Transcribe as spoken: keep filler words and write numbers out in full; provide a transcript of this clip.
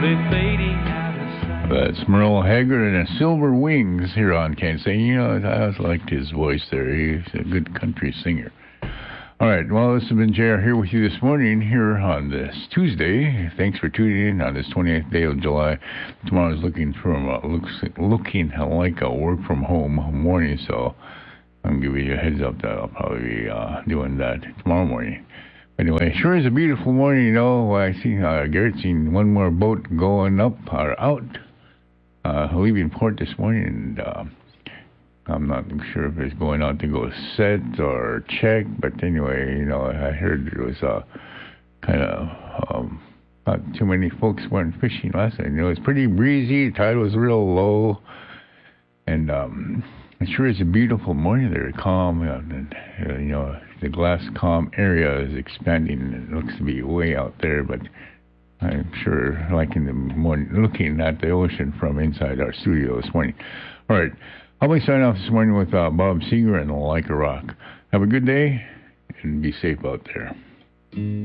That's Merle Haggard and Silver Wings here on Kansas City. You know, I always liked his voice there. He's a good country singer. All right, well, this has been J R here with you this morning here on this Tuesday. Thanks for tuning in on this twenty-eighth day of July. Tomorrow is looking from uh, looks looking like a work from home morning, so I'm giving you a heads up that I'll probably be uh, doing that tomorrow morning. Anyway, sure is a beautiful morning, you know. I see uh, Garrett's seen one more boat going up or out, uh, leaving port this morning, and uh, I'm not sure if it's going out to go set or check, but anyway, you know, I heard it was uh, kind of um, not too many folks weren't fishing last night. You know, it's pretty breezy. The tide was real low, and um, it sure is a beautiful morning there, calm, and uh, you know, the glass calm area is expanding, and it looks to be way out there, but I'm sure liking the morning, looking at the ocean from inside our studio this morning. All right. I'll be signing off this morning with uh, Bob Seger and Like a Rock. Have a good day and be safe out there.